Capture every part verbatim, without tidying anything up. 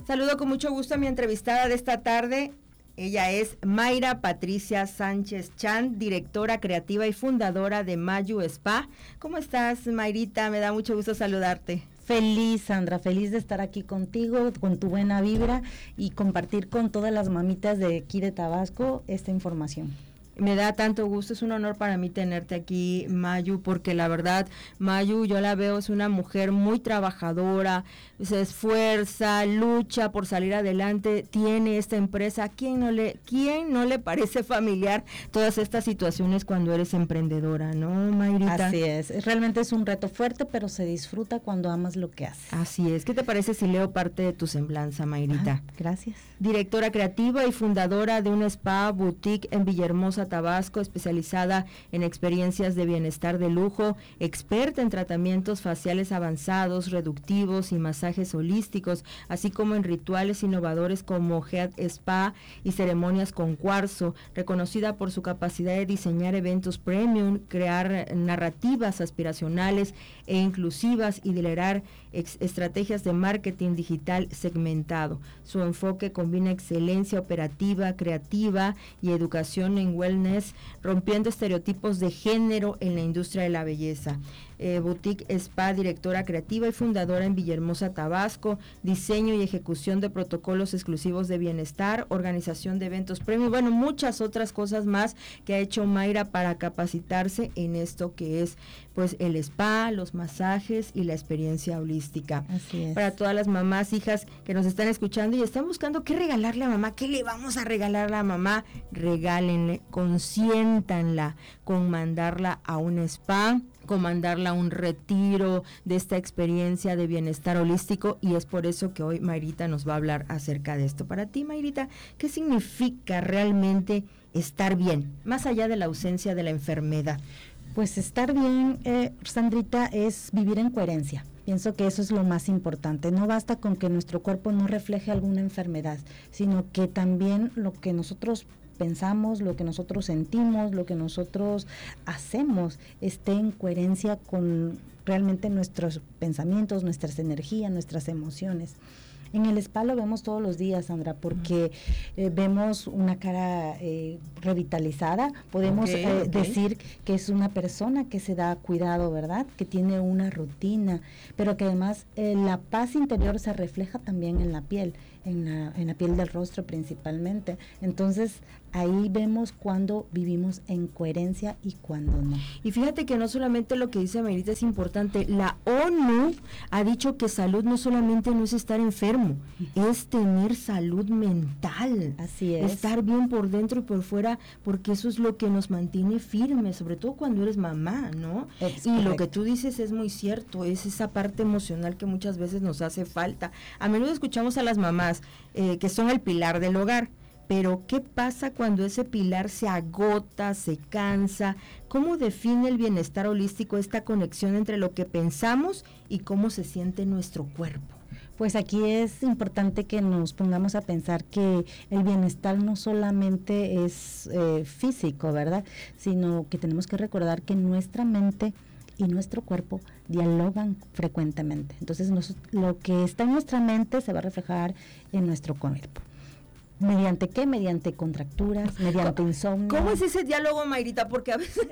Saludo con mucho gusto a mi entrevistada de esta tarde. Ella es Mayra Patricia Sánchez Chan, directora creativa y fundadora de Mayu Spa. ¿Cómo estás, Mayrita? Me da mucho gusto saludarte. Feliz, Sandra, feliz de estar aquí contigo, con tu buena vibra y compartir con todas las mamitas de aquí de Tabasco esta información. Me da tanto gusto, es un honor para mí tenerte aquí, Mayu, porque la verdad, Mayu, yo la veo, es una mujer muy trabajadora, se esfuerza, lucha por salir adelante, tiene esta empresa. ¿Quién no le, quién no le parece familiar todas estas situaciones cuando eres emprendedora, no, Mayrita? Así es, realmente es un reto fuerte, pero se disfruta cuando amas lo que haces. Así es. ¿Qué te parece si leo parte de tu semblanza, Mayrita? Ah, gracias. Directora creativa y fundadora de un spa boutique en Villahermosa, Tabasco, especializada en experiencias de bienestar de lujo, experta en tratamientos faciales avanzados, reductivos y masajes holísticos, así como en rituales innovadores como Head Spa y ceremonias con cuarzo, reconocida por su capacidad de diseñar eventos premium, crear narrativas aspiracionales e inclusivas y liderar ex- estrategias de marketing digital segmentado. Su enfoque combina excelencia operativa, creativa y educación en wellness, rompiendo estereotipos de género en la industria de la belleza. Eh, Boutique Spa, directora creativa y fundadora en Villahermosa, Tabasco, diseño y ejecución de protocolos exclusivos de bienestar, organización de eventos premium, bueno, muchas otras cosas más que ha hecho Mayra para capacitarse en esto que es pues el spa, los masajes y la experiencia holística. Así es. Para todas las mamás, hijas que nos están escuchando y están buscando qué regalarle a mamá, qué le vamos a regalar a mamá, regálenle, consiéntanla con mandarla a un spa, con mandarla a un retiro de esta experiencia de bienestar holístico, y es por eso que hoy Mayrita nos va a hablar acerca de esto. Para ti, Mayrita, ¿qué significa realmente estar bien, más allá de la ausencia de la enfermedad? Pues estar bien, eh, Sandrita, es vivir en coherencia. Pienso que eso es lo más importante. No basta con que nuestro cuerpo no refleje alguna enfermedad, sino que también lo que nosotros pensamos, lo que nosotros sentimos, lo que nosotros hacemos esté en coherencia con realmente nuestros pensamientos, nuestras energías, nuestras emociones. En el spa lo vemos todos los días, Sandra, porque eh, vemos una cara eh, revitalizada, podemos okay, eh, okay. decir que es una persona que se da cuidado, ¿verdad? Que tiene una rutina, pero que además eh, la paz interior se refleja también en la piel, en la, en la piel del rostro principalmente. Entonces, ahí vemos cuando vivimos en coherencia y cuando no. Y fíjate que no solamente lo que dice Mayrita es importante, la ONU ha dicho que salud no solamente no es estar enfermo, es tener salud mental. Así es. Estar bien por dentro y por fuera, porque eso es lo que nos mantiene firmes, sobre todo cuando eres mamá, ¿no? Es y correcto. Lo que tú dices es muy cierto, es esa parte emocional que muchas veces nos hace falta. A menudo escuchamos a las mamás eh, que son el pilar del hogar, pero ¿qué pasa cuando ese pilar se agota, se cansa? ¿Cómo define el bienestar holístico esta conexión entre lo que pensamos y cómo se siente nuestro cuerpo? Pues aquí es importante que nos pongamos a pensar que el bienestar no solamente es eh, físico, ¿verdad? Sino que tenemos que recordar que nuestra mente y nuestro cuerpo dialogan frecuentemente. Entonces nos, lo que está en nuestra mente se va a reflejar en nuestro cuerpo. ¿Mediante qué? Mediante contracturas, mediante insomnio. ¿Cómo es ese diálogo, Mayrita? Porque a veces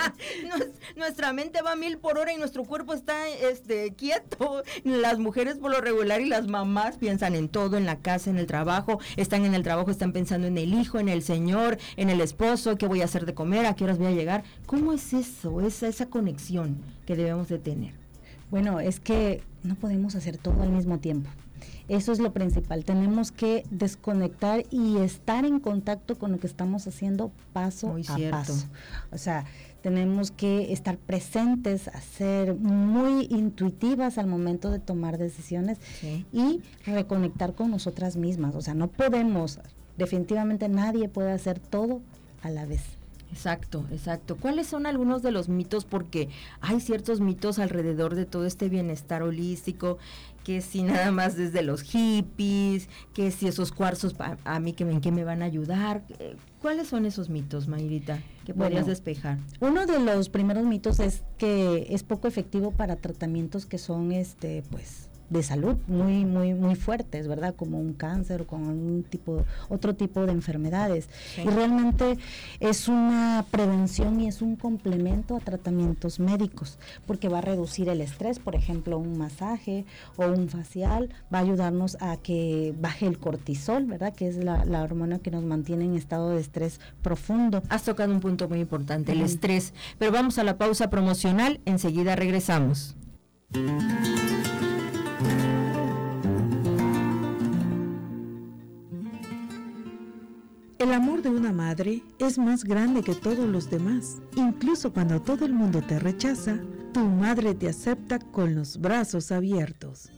nuestra mente va a mil por hora y nuestro cuerpo está este, quieto. Las mujeres por lo regular y las mamás piensan en todo, en la casa, en el trabajo. Están en el trabajo, están pensando en el hijo, en el señor, en el esposo, qué voy a hacer de comer, a qué horas voy a llegar. ¿Cómo es eso, esa, esa conexión que debemos de tener? Bueno, es que no podemos hacer todo al mismo tiempo. Eso es lo principal, tenemos que desconectar y estar en contacto con lo que estamos haciendo paso Muy a cierto. paso. O sea, tenemos que estar presentes, ser muy intuitivas al momento de tomar decisiones, sí, y reconectar con nosotras mismas. O sea, no podemos, definitivamente nadie puede hacer todo a la vez. Exacto, exacto. ¿Cuáles son algunos de los mitos? Porque hay ciertos mitos alrededor de todo este bienestar holístico, que si nada más desde los hippies, que si esos cuarzos a, a mí que me, que me van a ayudar. ¿Cuáles son esos mitos, Mayrita, que podrías bueno, despejar? Uno de los primeros mitos es que es poco efectivo para tratamientos que son este pues de salud muy muy muy fuertes, ¿verdad? Como un cáncer o con algún tipo otro tipo de enfermedades. Sí. Y realmente es una prevención y es un complemento a tratamientos médicos, porque va a reducir el estrés. Por ejemplo, un masaje o un facial va a ayudarnos a que baje el cortisol, ¿verdad? Que es la, la hormona que nos mantiene en estado de estrés profundo. Has tocado un punto muy importante, el uh-huh. estrés. Pero vamos a la pausa promocional, enseguida regresamos. El amor de una madre es más grande que todos los demás. Incluso cuando todo el mundo te rechaza, tu madre te acepta con los brazos abiertos.